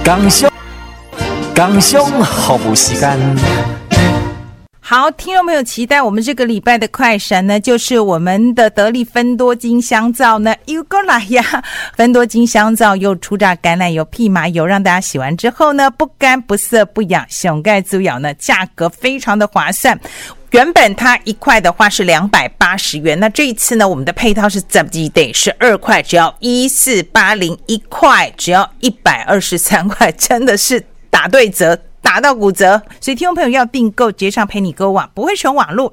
工商服务时间。 好，听众朋友，期待我们这个礼拜的快闪呢，就是我们的得力芬多精香皂呢又过来呀！芬多精香皂又初榨橄榄油、蓖麻油，让大家洗完之后呢，不干不涩不痒，熊盖滋咬呢，价格非常的划算。原本它一块的话是280元，那这一次呢，我们的配套是怎么得12块，只要1480，一块只要123块，真的是打对折。打到骨折，所以听众朋友要订购，直接上陪你购网，不会选网路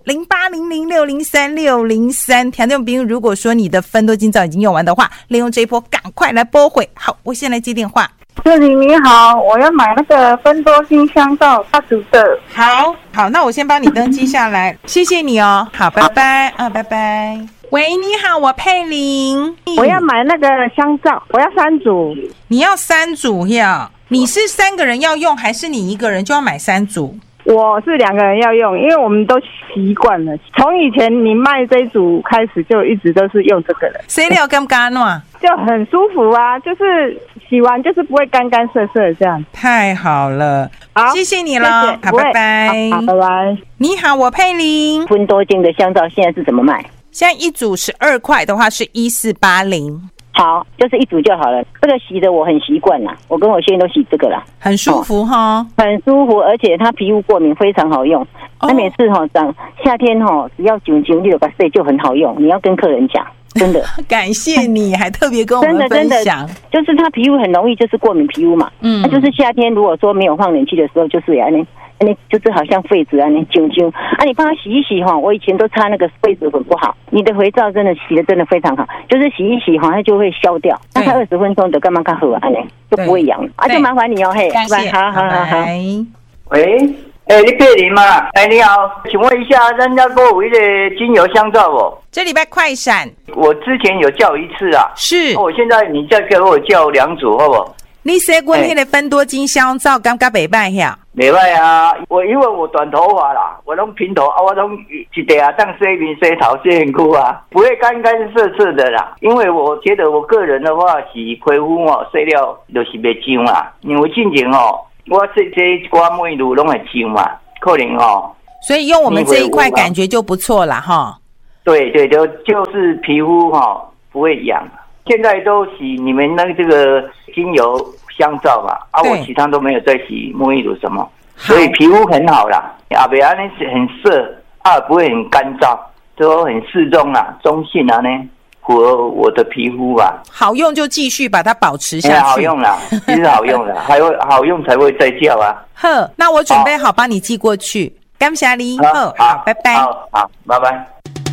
0800603603。听众朋友，如果说你的芬多精皂已经用完的话，利用这一波赶快来拨回。好，我先来接电话。 这里你好，我要买那个芬多精香皂80的。 好，那我先帮你登记下来，谢谢你哦。好，拜拜拜拜。喂，你好，我佩玲。 我要买那个香皂，我要3组。 你要3组呀？你是3个人要用，还是你一个人就要买3组？ 我是2个人要用，因为我们都习惯了。从以前你卖这一组开始，就一直都是用这个了。 谁料干干呢？ 就很舒服啊，就是洗完就是不会干干涩涩这样。 太好了，好，谢谢你了， 谢谢， 好，拜拜， 好，拜拜。 你好，我佩玲。 芬多精的香皂现在是怎么卖？ 现在一组12块的话是1480。 好，就是一组就好了。这个洗的我很习惯啦，我跟我先生都洗这个啦， 很舒服哈， 很舒服，而且它皮肤过敏非常好用。那每次夏天只要9你有个水就很好用，你要跟客人讲，真的。 感谢你，还特别跟我们分享。 就是它皮肤很容易就是过敏皮肤嘛，那就是夏天如果说没有放冷气的时候，就是就是好像痱子你你帮它洗一洗我以前都擦那个痱子很不好，你的肥皂真的洗的真的非常好，就是洗一洗它就会消掉，大概20分钟就干嘛干好就不会痒就麻烦你嘿， 感谢，好。 喂，你佩玲吗？你好，请问一下，人家给我一个精油香皂哦。 这礼拜快闪， 我之前有叫一次啊， 是， 我现在你再给我叫2组好不好？ 你说过那个芬多精香皂感觉不错呀？ 不错啊，因为我短头发啦，我都平头我都一地当洗面洗头洗身躯不会干干涩涩的啦。因为我觉得我个人的话是皮肤洗了就是袂痒啦，因为之前我这我每路拢会痒嘛，可能所以用我们这一块感觉就不错啦哈。 对，就是皮肤不会痒。现在都洗你们那个这个精油香皂嘛，我其他都没有在洗沐浴乳什么，所以皮肤很好啦，不然很涩不会很干燥，都很适中啦，中性呢符合我的皮肤吧。 好用就继续把它保持下去。 好用啦，其实好用啦，还会好用才会再叫啊。 呵，那我准备好帮你寄过去。感谢你，好，拜拜。 好，拜拜。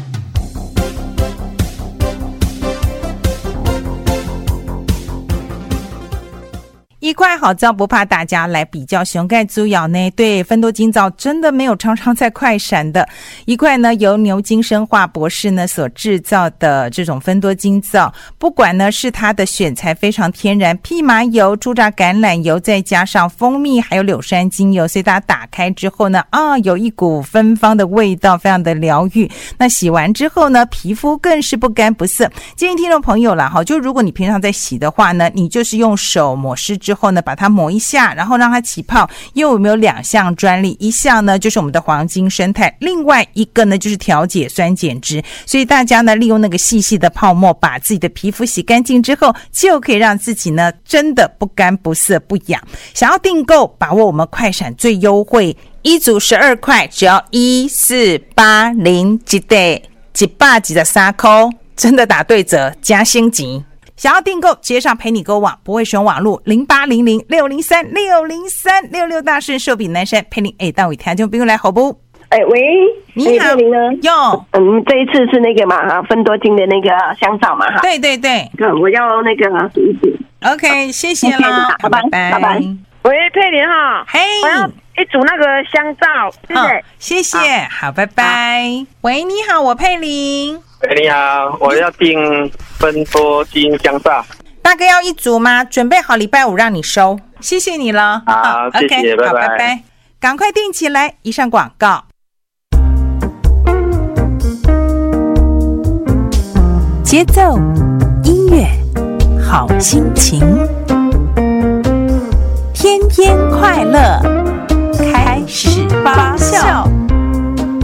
一块好皂不怕大家来比较，熊盖猪咬呢？对，芬多精皂真的没有常常在快闪的。一块呢由牛津生化博士呢所制造的这种芬多精皂，不管呢是它的选材非常天然，蓖麻油、初榨橄榄油，再加上蜂蜜还有柳杉精油，所以大家打开之后呢，有一股芬芳的味道，非常的疗愈。那洗完之后呢，皮肤更是不干不涩。建议听众朋友啦，就如果你平常在洗的话呢，你就是用手抹湿之后呢，把它抹一下，然后让它起泡。因为我们有2项专利，一项呢就是我们的黄金生态，另外一个呢就是调解酸碱值。所以大家呢利用那个细细的泡沫，把自己的皮肤洗干净之后，就可以让自己呢真的不干不涩不痒。想要订购，把握我们快闪最优惠，一组12块，只要1480一袋123块，真的打对折，加升级。想要订购，直接上陪你购网，不会选网路080060360366大顺寿比南山陪你到尾听众朋友来好不？ 喂， 你好， 你呢？ 哟， 这一次是那个嘛，芬多精的那个香皂嘛，哈， 对对对， 我要那个一组。 OK， 谢谢啦， 拜拜，拜拜。 喂，佩玲哈， 嘿， 我要一组那个香皂， 谢谢，好，拜拜。喂，你好，我佩玲。 你好，我要订芬多精香皂。 大哥要一组吗？准备好礼拜5让你收，谢谢你了。 好，谢谢， OK， 好，拜拜。赶快订起来。以上广告。节奏，音乐，好心情。 快乐。